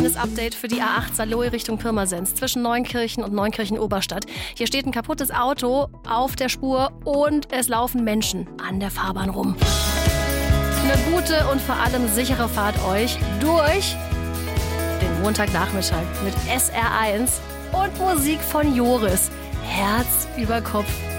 kleines Update für die A8 Saarlouis Richtung Pirmasens zwischen Neunkirchen und Neunkirchen-Oberstadt. Hier steht ein kaputtes Auto auf der Spur und es laufen Menschen an der Fahrbahn rum. Eine gute und vor allem sichere Fahrt euch durch den Montagnachmittag mit SR1 und Musik von Joris. Herz über Kopf